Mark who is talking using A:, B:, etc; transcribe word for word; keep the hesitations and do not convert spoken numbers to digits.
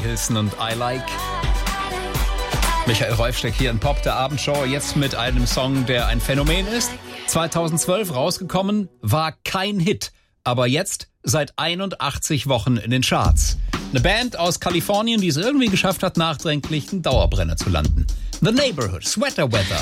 A: Hilson und I Like. Michael Reufsteck hier in Pop, der Abendshow, jetzt mit einem Song, der ein Phänomen ist. zweitausendzwölf rausgekommen, war kein Hit, aber jetzt seit einundachtzig Wochen in den Charts. Eine Band aus Kalifornien, die es irgendwie geschafft hat, nachdenklich einen Dauerbrenner zu landen. The Neighborhood, Sweater Weather.